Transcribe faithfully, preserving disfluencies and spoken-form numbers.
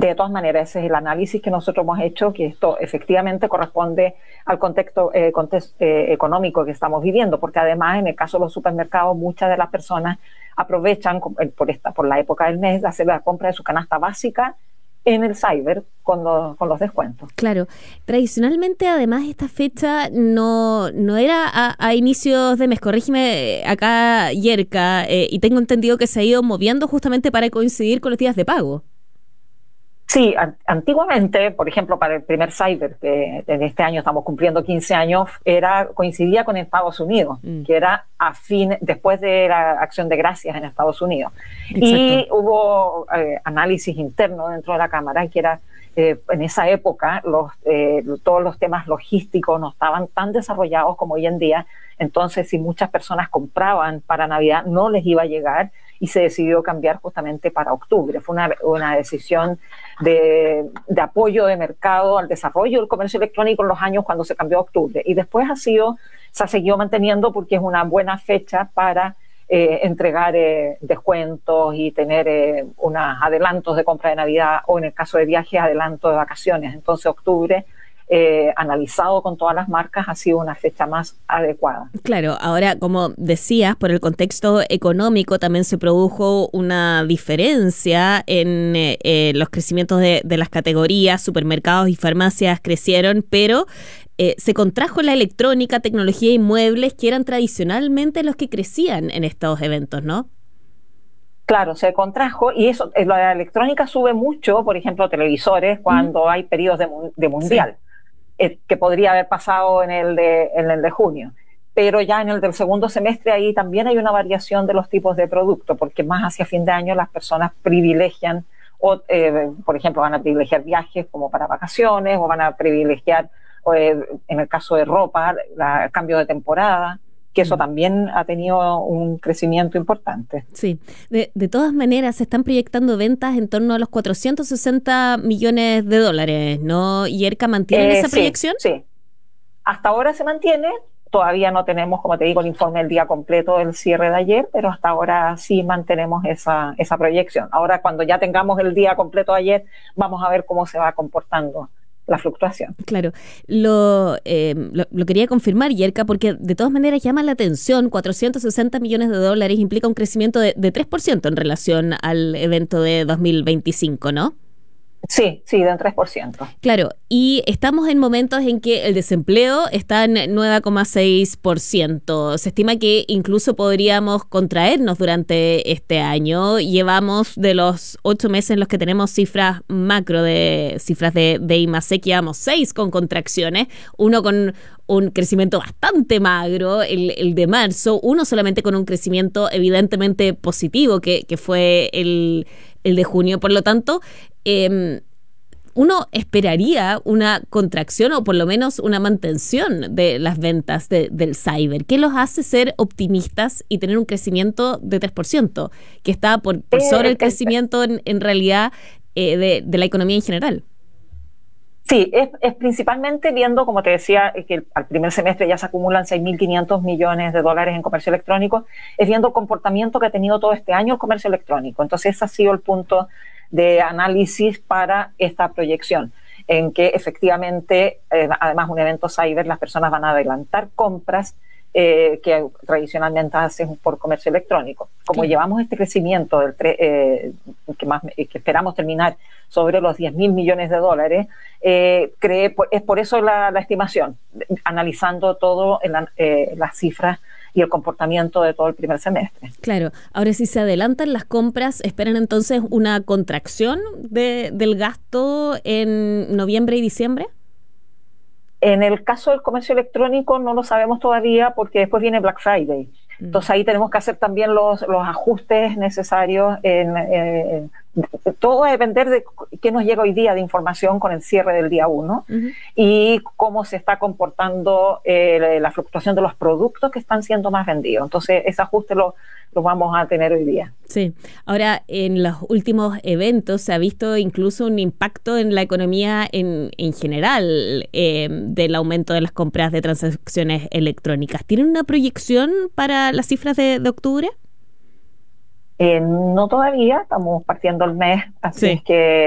De todas maneras, ese es el análisis que nosotros hemos hecho, que esto efectivamente corresponde al contexto, eh, contexto eh, económico que estamos viviendo, porque además en el caso de los supermercados muchas de las personas aprovechan por, esta, por la época del mes de hacer la compra de su canasta básica en el cyber con los, con los descuentos. Claro, tradicionalmente además esta fecha no, no era a, a inicios de mes, corrígeme acá Yerka, eh, y tengo entendido que se ha ido moviendo justamente para coincidir con los días de pago. Sí, an- antiguamente, por ejemplo, para el primer cyber, que en este año estamos cumpliendo quince años, era coincidía con Estados Unidos, mm. que era a fin, después de la Acción de Gracias en Estados Unidos. Exacto. Y hubo eh, análisis interno dentro de la Cámara, que era, eh, en esa época, los, eh, todos los temas logísticos no estaban tan desarrollados como hoy en día, entonces si muchas personas compraban para Navidad, no les iba a llegar, y se decidió cambiar justamente para octubre. Fue una, una decisión de, de apoyo de mercado al desarrollo del comercio electrónico en los años cuando se cambió a octubre. Y después ha sido, se ha seguido manteniendo porque es una buena fecha para eh, entregar eh, descuentos y tener eh, unos adelantos de compra de Navidad o en el caso de viajes, adelantos de vacaciones. Entonces octubre, Eh, analizado con todas las marcas, ha sido una fecha más adecuada. Claro, ahora, como decías, por el contexto económico también se produjo una diferencia en eh, los crecimientos de, de las categorías, supermercados y farmacias crecieron, pero eh, se contrajo la electrónica, tecnología y muebles, que eran tradicionalmente los que crecían en estos eventos, ¿no? Claro, se contrajo y eso, la electrónica sube mucho, por ejemplo, televisores, cuando mm. hay periodos de, de mundial. Sí. Eh, que podría haber pasado en el, de, en el de junio. Pero ya en el del segundo semestre ahí también hay una variación de los tipos de producto, porque más hacia fin de año las personas privilegian, o, eh, por ejemplo, van a privilegiar viajes como para vacaciones, o van a privilegiar, eh, en el caso de ropa, la, el cambio de temporada, que eso también ha tenido un crecimiento importante. Sí, de, de todas maneras se están proyectando ventas en torno a los cuatrocientos sesenta millones de dólares, ¿no? ¿Yerka mantiene eh, esa sí, proyección? Sí, hasta ahora se mantiene, todavía no tenemos, como te digo, el informe del día completo del cierre de ayer, pero hasta ahora sí mantenemos esa, esa proyección. Ahora cuando ya tengamos el día completo de ayer, vamos a ver cómo se va comportando la fluctuación. Claro, lo, eh, lo, lo quería confirmar, Yerka, porque de todas maneras llama la atención, cuatrocientos sesenta millones de dólares implica un crecimiento de, de tres por ciento en relación al evento de dos mil veinticinco, ¿no? Sí, sí, de un tres por ciento. Claro, y estamos en momentos en que el desempleo está en nueve coma seis por ciento. Se estima que incluso podríamos contraernos durante este año. Llevamos de los ocho meses en los que tenemos cifras macro, de cifras de, de I M A C, que llevamos seis con contracciones, uno con un crecimiento bastante magro, el, el de marzo, uno solamente con un crecimiento evidentemente positivo, que, que fue el, el de junio. Por lo tanto, eh, uno esperaría una contracción o por lo menos una mantención de las ventas de, del cyber. ¿Qué los hace ser optimistas y tener un crecimiento de tres por ciento, que está por, por sobre el crecimiento en, en realidad eh, de, de la economía en general? Sí, es, es principalmente viendo, como te decía, que al primer semestre ya se acumulan seis mil quinientos millones de dólares en comercio electrónico, es viendo el comportamiento que ha tenido todo este año el comercio electrónico. Entonces ese ha sido el punto de análisis para esta proyección, en que efectivamente, eh, además un evento cyber, las personas van a adelantar compras eh, que tradicionalmente hacen por comercio electrónico. Como sí. llevamos este crecimiento del tre- eh, que, más, que esperamos terminar sobre los diez mil millones de dólares, eh, cree, es por eso la, la estimación, analizando todo en la, eh, las cifras y el comportamiento de todo el primer semestre. Claro. Ahora, si se adelantan las compras, ¿esperan entonces una contracción de, del gasto en noviembre y diciembre? En el caso del comercio electrónico no lo sabemos todavía porque después viene Black Friday. Entonces ahí tenemos que hacer también los, los ajustes necesarios. En, en, en, todo va a depender de qué nos llega hoy día de información con el cierre del día uno uh-huh. y cómo se está comportando eh, la fluctuación de los productos que están siendo más vendidos. Entonces ese ajuste lo, lo vamos a tener hoy día. Sí. Ahora, en los últimos eventos se ha visto incluso un impacto en la economía en, en general eh, del aumento de las compras de transacciones electrónicas. ¿Tienen una proyección para las cifras de, de octubre? Eh, no todavía, estamos partiendo el mes, así sí. es que